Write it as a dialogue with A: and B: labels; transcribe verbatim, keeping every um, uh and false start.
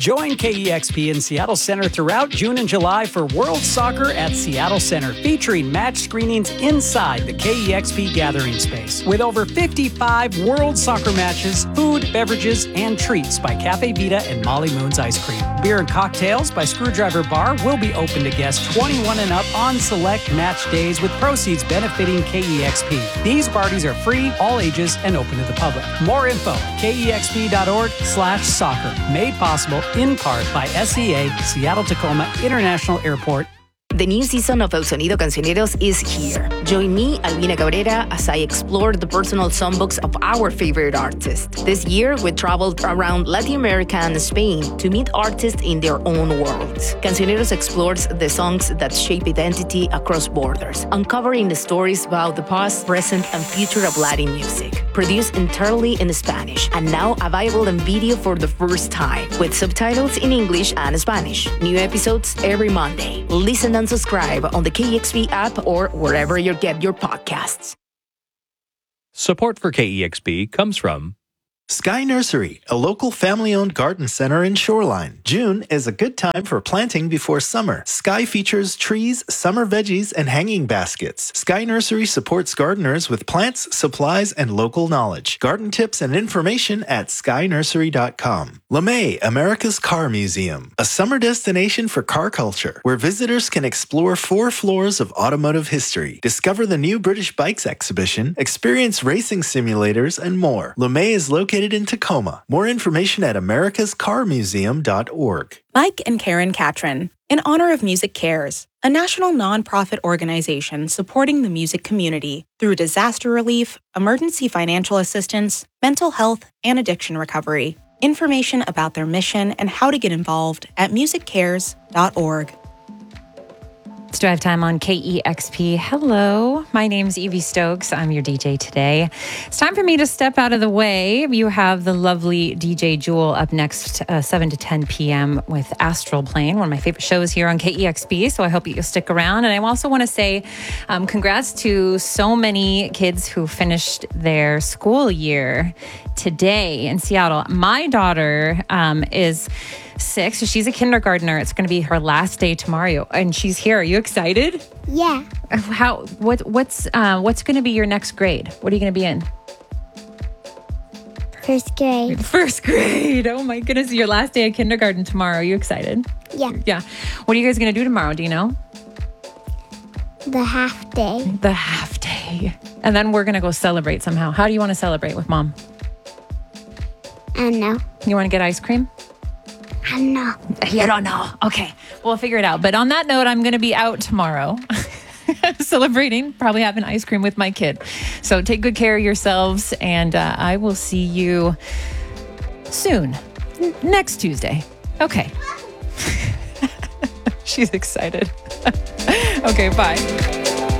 A: Join K E X P in Seattle Center throughout June and July for World Soccer at Seattle Center, featuring match screenings inside the K E X P gathering space. With over fifty-five World Soccer matches, food, beverages, and treats by Cafe Vita and Molly Moon's Ice Cream. Beer and cocktails by Screwdriver Bar will be open to guests twenty-one and up on select match days, with proceeds benefiting K E X P. These parties are free, all ages, and open to the public. More info, kexp.org slash soccer. Made possible in part by S E A, Seattle Tacoma International Airport.
B: The new season of El Sonido Cancioneros is here. Join me, Albina Cabrera, as I explore the personal songbooks of our favorite artists. This year, we traveled around Latin America and Spain to meet artists in their own worlds. Cancioneros explores the songs that shape identity across borders, uncovering the stories about the past, present, and future of Latin music. Produced entirely in Spanish, and now available in video for the first time, with subtitles in English and Spanish. New episodes every Monday. Listen and subscribe on the K E X P app or wherever you get your podcasts.
C: Support for K E X P comes from
D: Sky Nursery, a local family-owned garden center in Shoreline. June is a good time for planting before summer. Sky features trees, summer veggies, and hanging baskets. Sky Nursery supports gardeners with plants, supplies, and local knowledge. Garden tips and information at sky nursery dot com. LeMay, America's Car Museum, a summer destination for car culture, where visitors can explore four floors of automotive history, discover the new British Bikes exhibition, experience racing simulators, and more. LeMay is located in Tacoma. More information at americas car museum dot org.
E: Mike and Karen Catron, in honor of Music Cares, a national nonprofit organization supporting the music community through disaster relief, emergency financial assistance, mental health, and addiction recovery. Information about their mission and how to get involved at music cares dot org.
F: It's Drive Time on K E X P. Hello, my name's Evie Stokes. I'm your D J today. It's time for me to step out of the way. You have the lovely D J Jewel up next, uh, seven to ten p.m. with Astral Plane, one of my favorite shows here on K E X P. So I hope you'll stick around. And I also want to say um, congrats to so many kids who finished their school year today in Seattle. My daughter um, is six, so she's a kindergartner. It's going to be her last day tomorrow, and she's here. Are you excited?
G: Yeah.
F: How? What? What's? Uh, what's going to be your next grade? What are you going to be in?
G: First grade.
F: First grade. Oh my goodness! Your last day of kindergarten tomorrow. Are you excited?
G: Yeah.
F: Yeah. What are you guys going to do tomorrow? Do you know?
G: The half day.
F: The half day, and then we're going to go celebrate somehow. How do you want to celebrate with Mom?
G: I don't know.
F: You want to get ice cream?
G: I don't know.
F: You don't know. Okay. We'll figure it out. But on that note, I'm going to be out tomorrow celebrating, probably having ice cream with my kid. So take good care of yourselves, and uh, I will see you soon. N- next Tuesday. Okay. She's excited. Okay, bye.